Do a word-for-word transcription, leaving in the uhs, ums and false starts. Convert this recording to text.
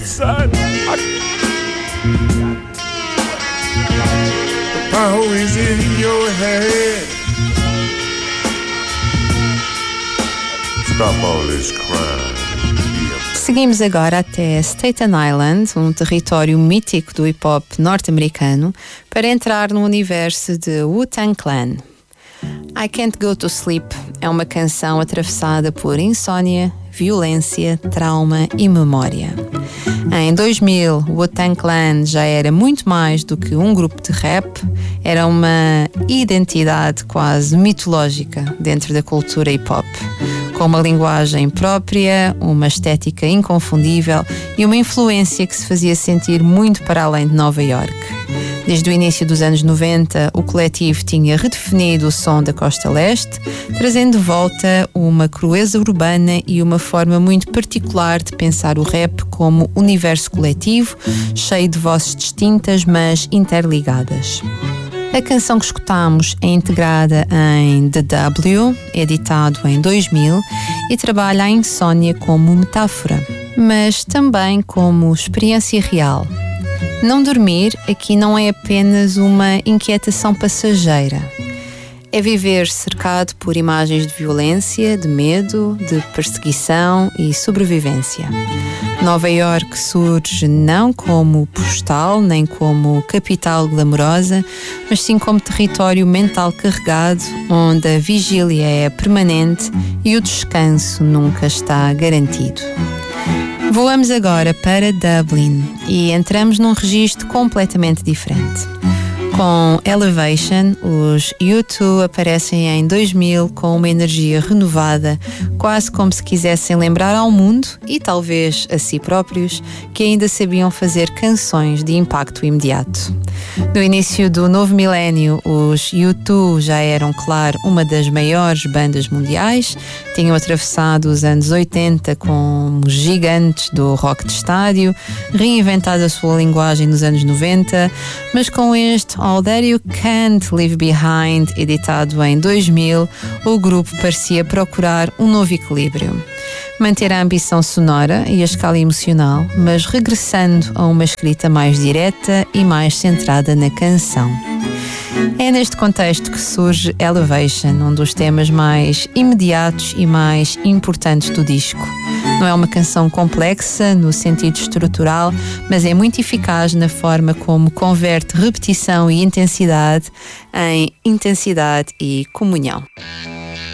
Son, I... The power is in your head. Stop all this crime. Seguimos agora até Staten Island, um território mítico do hip-hop norte-americano, para entrar no universo de Wu-Tang Clan. I Can't Go to Sleep é uma canção atravessada por insônia, violência, trauma e memória. Em dois mil, o Wu-Tang Clan já era muito mais do que um grupo de rap, era uma identidade quase mitológica dentro da cultura hip-hop, com uma linguagem própria, uma estética inconfundível e uma influência que se fazia sentir muito para além de Nova Iorque. Desde o início dos anos noventa, o coletivo tinha redefinido o som da Costa Leste, trazendo de volta uma crueza urbana e uma forma muito particular de pensar o rap como universo coletivo, cheio de vozes distintas, mas interligadas. A canção que escutamos é integrada em The W, editado em dois mil, e trabalha a insônia como metáfora, mas também como experiência real. Não dormir aqui não é apenas uma inquietação passageira. É viver cercado por imagens de violência, de medo, de perseguição e sobrevivência. Nova Iorque surge não como postal, nem como capital glamourosa, mas sim como território mental carregado, onde a vigília é permanente e o descanso nunca está garantido. Voamos agora para Dublin e entramos num registro completamente diferente. Com Elevation, os U dois aparecem em dois mil com uma energia renovada, quase como se quisessem lembrar ao mundo, e talvez a si próprios, que ainda sabiam fazer canções de impacto imediato. No início do novo milénio, os U dois já eram, claro, uma das maiores bandas mundiais, tinham atravessado os anos oitenta como gigantes do rock de estádio, reinventado a sua linguagem nos anos noventa, mas com este All That You Can't Leave Behind, editado em dois mil, o grupo parecia procurar um novo equilíbrio. Manter a ambição sonora e a escala emocional, mas regressando a uma escrita mais direta e mais centrada na canção. É neste contexto que surge Elevation, um dos temas mais imediatos e mais importantes do disco. Não é uma canção complexa no sentido estrutural, mas é muito eficaz na forma como converte repetição e intensidade em intensidade e comunhão.